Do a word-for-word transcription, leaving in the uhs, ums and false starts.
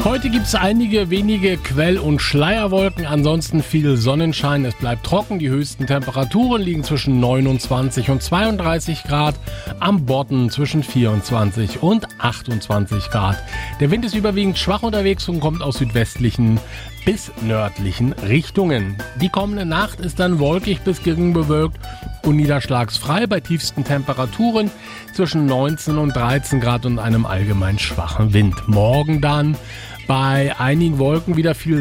Heute gibt es einige wenige Quell- und Schleierwolken, ansonsten viel Sonnenschein. Es bleibt trocken, die höchsten Temperaturen liegen zwischen neunundzwanzig und zweiunddreißig Grad, am Bodden zwischen vierundzwanzig und achtundzwanzig Grad. Der Wind ist überwiegend schwach unterwegs und kommt aus südwestlichen bis nördlichen Richtungen. Die kommende Nacht ist dann wolkig bis gering bewölkt und niederschlagsfrei bei tiefsten Temperaturen zwischen neunzehn und dreizehn Grad und einem allgemein schwachen Wind. Morgen dann bei einigen Wolken wieder viel